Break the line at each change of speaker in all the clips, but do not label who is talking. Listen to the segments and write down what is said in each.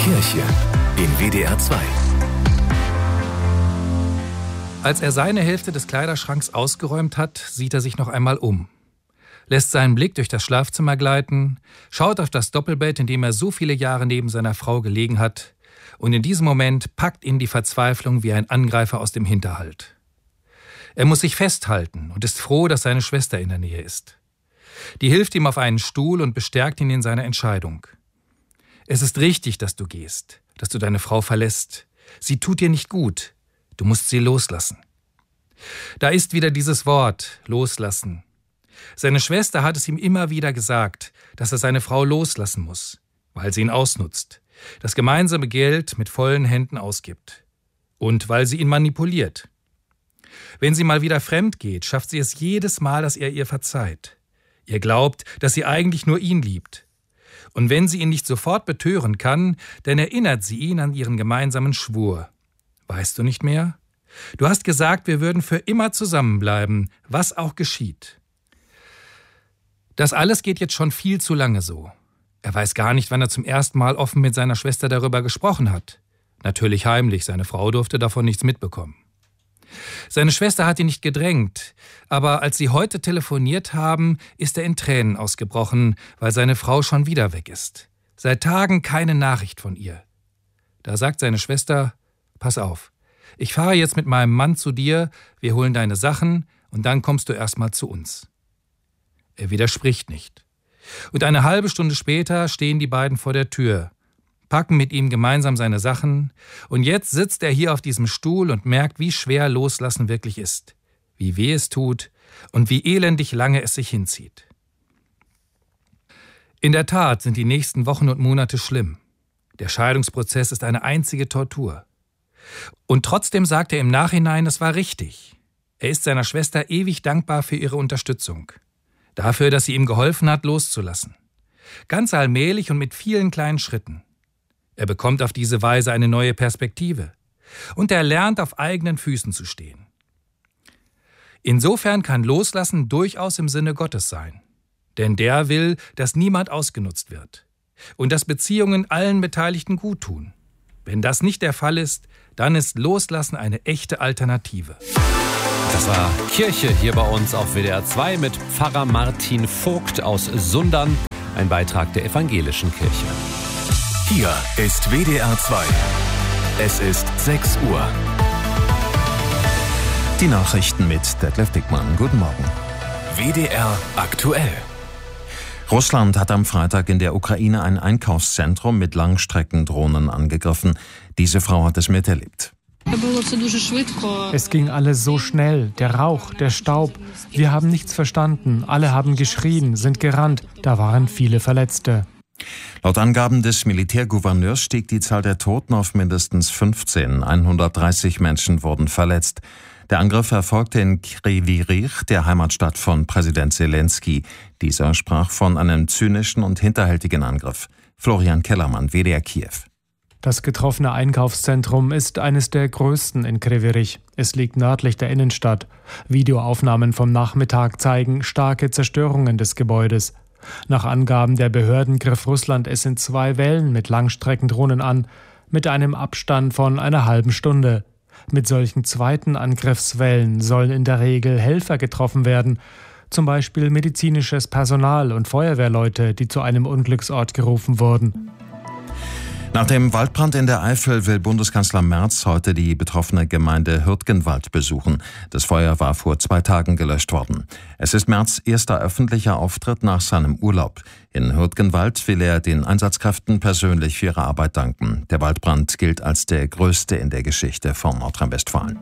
Kirche in WDR 2.
Als er seine Hälfte des Kleiderschranks ausgeräumt hat, sieht er sich noch einmal um. Lässt seinen Blick durch das Schlafzimmer gleiten, schaut auf das Doppelbett, in dem er so viele Jahre neben seiner Frau gelegen hat, und in diesem Moment packt ihn die Verzweiflung wie ein Angreifer aus dem Hinterhalt. Er muss sich festhalten und ist froh, dass seine Schwester in der Nähe ist. Die hilft ihm auf einen Stuhl und bestärkt ihn in seiner Entscheidung. Es ist richtig, dass du gehst, dass du deine Frau verlässt. Sie tut dir nicht gut. Du musst sie loslassen. Da ist wieder dieses Wort, loslassen. Seine Schwester hat es ihm immer wieder gesagt, dass er seine Frau loslassen muss, weil sie ihn ausnutzt, das gemeinsame Geld mit vollen Händen ausgibt und weil sie ihn manipuliert. Wenn sie mal wieder fremd geht, schafft sie es jedes Mal, dass er ihr verzeiht. Ihr glaubt, dass sie eigentlich nur ihn liebt. Und wenn sie ihn nicht sofort betören kann, dann erinnert sie ihn an ihren gemeinsamen Schwur. Weißt du nicht mehr? Du hast gesagt, wir würden für immer zusammenbleiben, was auch geschieht. Das alles geht jetzt schon viel zu lange so. Er weiß gar nicht, wann er zum ersten Mal offen mit seiner Schwester darüber gesprochen hat. Natürlich heimlich, seine Frau durfte davon nichts mitbekommen. Seine Schwester hat ihn nicht gedrängt, aber als sie heute telefoniert haben, ist er in Tränen ausgebrochen, weil seine Frau schon wieder weg ist. Seit Tagen keine Nachricht von ihr. Da sagt seine Schwester, pass auf, ich fahre jetzt mit meinem Mann zu dir, wir holen deine Sachen und dann kommst du erstmal zu uns. Er widerspricht nicht. Und eine halbe Stunde später stehen die beiden vor der Tür, packen mit ihm gemeinsam seine Sachen und jetzt sitzt er hier auf diesem Stuhl und merkt, wie schwer Loslassen wirklich ist, wie weh es tut und wie elendig lange es sich hinzieht. In der Tat sind die nächsten Wochen und Monate schlimm. Der Scheidungsprozess ist eine einzige Tortur. Und trotzdem sagt er im Nachhinein, es war richtig. Er ist seiner Schwester ewig dankbar für ihre Unterstützung. Dafür, dass sie ihm geholfen hat, loszulassen. Ganz allmählich und mit vielen kleinen Schritten. Er bekommt auf diese Weise eine neue Perspektive. Und er lernt, auf eigenen Füßen zu stehen. Insofern kann Loslassen durchaus im Sinne Gottes sein. Denn der will, dass niemand ausgenutzt wird. Und dass Beziehungen allen Beteiligten gut tun. Wenn das nicht der Fall ist, dann ist Loslassen eine echte Alternative.
Das war Kirche hier bei uns auf WDR 2 mit Pfarrer Martin Vogt aus Sundern, ein Beitrag der evangelischen Kirche.
Hier ist WDR 2. Es ist 6 Uhr.
Die Nachrichten mit Detlef Dickmann. Guten Morgen.
WDR aktuell.
Russland hat am Freitag in der Ukraine ein Einkaufszentrum mit Langstreckendrohnen angegriffen. Diese Frau hat es miterlebt.
Es ging alles so schnell, der Rauch, der Staub. Wir haben nichts verstanden, alle haben geschrien, sind gerannt. Da waren viele Verletzte.
Laut Angaben des Militärgouverneurs stieg die Zahl der Toten auf mindestens 15. 130 Menschen wurden verletzt. Der Angriff erfolgte in Kryvyi Rih, der Heimatstadt von Präsident Zelensky. Dieser sprach von einem zynischen und hinterhältigen Angriff. Florian Kellermann, WDR Kiew.
Das getroffene Einkaufszentrum ist eines der größten in Kryvyi Rih. Es liegt nördlich der Innenstadt. Videoaufnahmen vom Nachmittag zeigen starke Zerstörungen des Gebäudes. Nach Angaben der Behörden griff Russland es in 2 Wellen mit Langstreckendrohnen an, mit einem Abstand von einer halben Stunde. Mit solchen zweiten Angriffswellen sollen in der Regel Helfer getroffen werden, zum Beispiel medizinisches Personal und Feuerwehrleute, die zu einem Unglücksort gerufen wurden.
Nach dem Waldbrand in der Eifel will Bundeskanzler Merz heute die betroffene Gemeinde Hürtgenwald besuchen. Das Feuer war vor 2 Tagen gelöscht worden. Es ist Merz' erster öffentlicher Auftritt nach seinem Urlaub. In Hürtgenwald will er den Einsatzkräften persönlich für ihre Arbeit danken. Der Waldbrand gilt als der größte in der Geschichte von Nordrhein-Westfalen.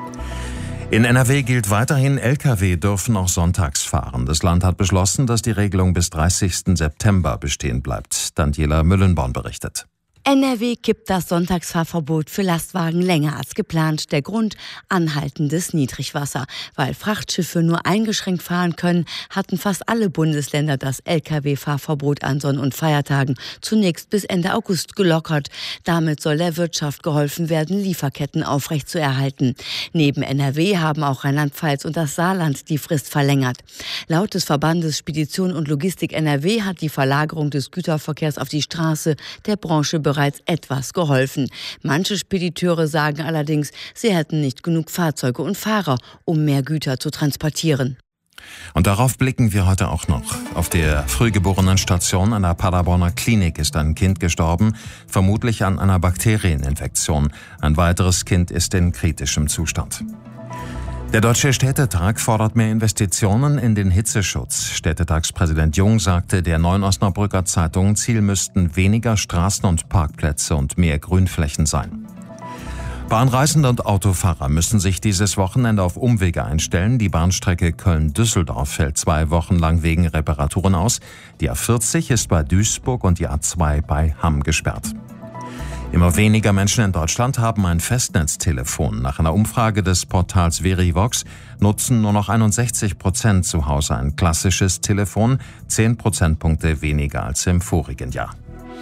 In NRW gilt weiterhin, Lkw dürfen auch sonntags fahren. Das Land hat beschlossen, dass die Regelung bis 30. September bestehen bleibt. Daniela Müllenborn berichtet.
NRW kippt das Sonntagsfahrverbot für Lastwagen länger als geplant. Der Grund: anhaltendes Niedrigwasser. Weil Frachtschiffe nur eingeschränkt fahren können, hatten fast alle Bundesländer das Lkw-Fahrverbot an Sonn- und Feiertagen zunächst bis Ende August gelockert. Damit soll der Wirtschaft geholfen werden, Lieferketten aufrechtzuerhalten. Neben NRW haben auch Rheinland-Pfalz und das Saarland die Frist verlängert. Laut des Verbandes Spedition und Logistik NRW hat die Verlagerung des Güterverkehrs auf die Straße der Branche bereits bereits etwas geholfen. Manche Spediteure sagen allerdings, sie hätten nicht genug Fahrzeuge und Fahrer, um mehr Güter zu transportieren.
Und darauf blicken wir heute auch noch. Auf der Frühgeborenen-Station einer Paderborner Klinik ist ein Kind gestorben, vermutlich an einer Bakterieninfektion. Ein weiteres Kind ist in kritischem Zustand. Der Deutsche Städtetag fordert mehr Investitionen in den Hitzeschutz. Städtetagspräsident Jung sagte der Neuen Osnabrücker Zeitung, Ziel müssten weniger Straßen und Parkplätze und mehr Grünflächen sein. Bahnreisende und Autofahrer müssen sich dieses Wochenende auf Umwege einstellen. Die Bahnstrecke Köln-Düsseldorf fällt 2 Wochen lang wegen Reparaturen aus. Die A40 ist bei Duisburg und die A2 bei Hamm gesperrt. Immer weniger Menschen in Deutschland haben ein Festnetztelefon. Nach einer Umfrage des Portals Verivox nutzen nur noch 61% zu Hause ein klassisches Telefon, 10 Prozentpunkte weniger als im vorigen Jahr.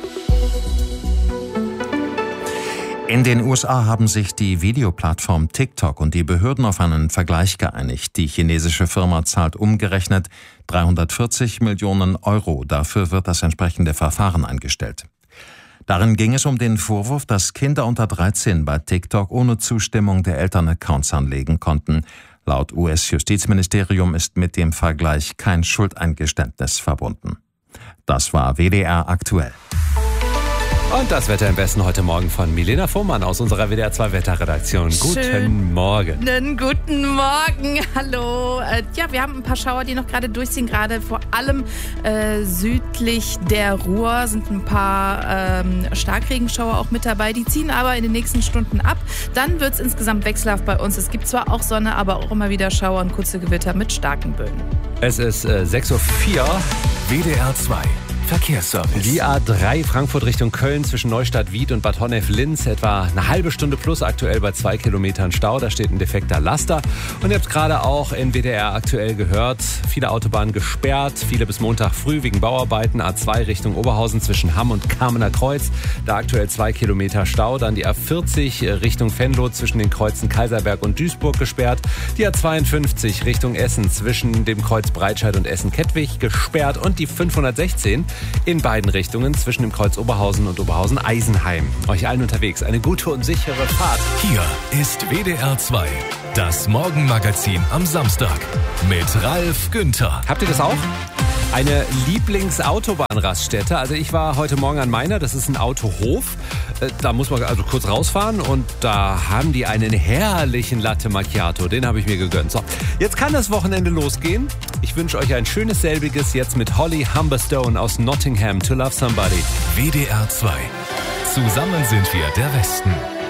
In den USA haben sich die Videoplattform TikTok und die Behörden auf einen Vergleich geeinigt. Die chinesische Firma zahlt umgerechnet 340 Millionen Euro. Dafür wird das entsprechende Verfahren eingestellt. Darin ging es um den Vorwurf, dass Kinder unter 13 bei TikTok ohne Zustimmung der Eltern Accounts anlegen konnten. Laut US-Justizministerium ist mit dem Vergleich kein Schuldeingeständnis verbunden. Das war WDR aktuell.
Und das Wetter im Westen heute Morgen von Milena Fuhrmann aus unserer WDR 2 Wetterredaktion. Guten Morgen.
Guten Morgen, hallo. Ja, wir haben ein paar Schauer, die noch gerade durchziehen. Gerade vor allem südlich der Ruhr sind ein paar Starkregenschauer auch mit dabei. Die ziehen aber in den nächsten Stunden ab. Dann wird es insgesamt wechselhaft bei uns. Es gibt zwar auch Sonne, aber auch immer wieder Schauer und kurze Gewitter mit starken Böen.
Es ist 6:04 Uhr.
WDR 2 Verkehrsservice.
Die A3 Frankfurt Richtung Köln zwischen Neustadt-Wied und Bad Honnef-Linz. Etwa eine halbe Stunde plus aktuell bei 2 Kilometern Stau. Da steht ein defekter Laster. Und ihr habt gerade auch in WDR aktuell gehört, viele Autobahnen gesperrt. Viele bis Montag früh wegen Bauarbeiten. A2 Richtung Oberhausen zwischen Hamm und Kamener Kreuz. Da aktuell 2 Kilometer Stau. Dann die A40 Richtung Venlo zwischen den Kreuzen Kaiserberg und Duisburg gesperrt. Die A52 Richtung Essen zwischen dem Kreuz Breitscheid und Essen-Kettwig gesperrt. Und die 516 in beiden Richtungen zwischen dem Kreuz Oberhausen und Oberhausen-Eisenheim. Euch allen unterwegs eine gute und sichere Fahrt.
Hier ist WDR 2, das Morgenmagazin am Samstag mit Ralf Günther.
Habt ihr das auch? Eine Lieblingsautobahn-Raststätte. Also ich war heute Morgen an meiner, das ist ein Autohof. Da muss man also kurz rausfahren und da haben die einen herrlichen Latte Macchiato. Den habe ich mir gegönnt. So, jetzt kann das Wochenende losgehen. Ich wünsche euch ein schönes selbiges jetzt mit Holly Humberstone aus Nottingham, To Love Somebody.
WDR 2. Zusammen sind wir der Westen.